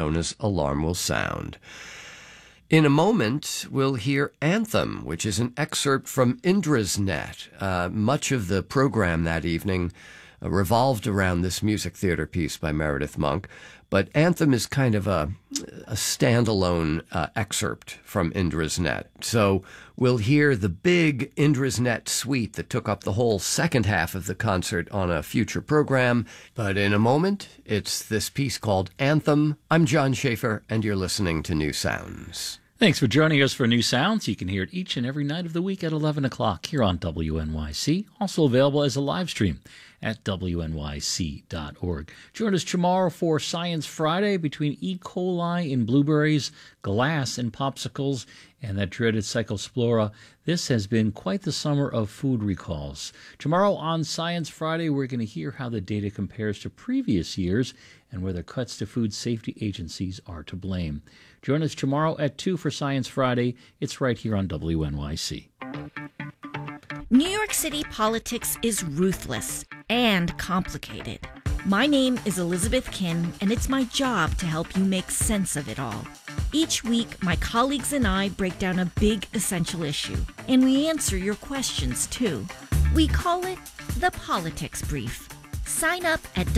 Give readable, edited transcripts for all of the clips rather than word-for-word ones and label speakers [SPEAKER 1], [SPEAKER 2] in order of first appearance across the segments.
[SPEAKER 1] known as Alarm Will Sound. In a moment, we'll hear Anthem, which is an excerpt from Indra's Net. Much of the program that evening revolved around this music theater piece by Meredith Monk, but Anthem is kind of a standalone excerpt from Indra's Net. So we'll hear the big Indra's Net suite that took up the whole second half of the concert on a future program. But in a moment, it's this piece called Anthem. I'm John Schaefer, and you're listening to New Sounds.
[SPEAKER 2] Thanks for joining us for New Sounds. You can hear it each and every night of the week at 11 o'clock here on WNYC. Also available as a live stream at WNYC.org. Join us tomorrow for Science Friday between E. coli in blueberries, glass in popsicles, and that dreaded Cyclospora. This has been quite the summer of food recalls. Tomorrow on Science Friday, we're going to hear how the data compares to previous years and whether cuts to food safety agencies are to blame. Join us tomorrow at 2 for Science Friday. It's right here on WNYC.
[SPEAKER 3] New York City politics is ruthless and complicated. My name is Elizabeth Kim, and it's my job to help you make sense of it all. Each week, my colleagues and I break down a big essential issue, and we answer your questions, too. We call it the Politics Brief. Sign up at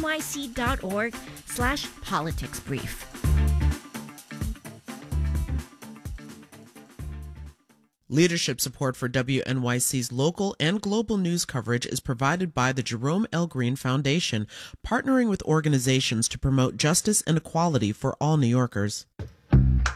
[SPEAKER 3] wnyc.org/politicsbrief.
[SPEAKER 4] Leadership support for WNYC's local and global news coverage is provided by the Jerome L. Green Foundation, partnering with organizations to promote justice and equality for all New Yorkers.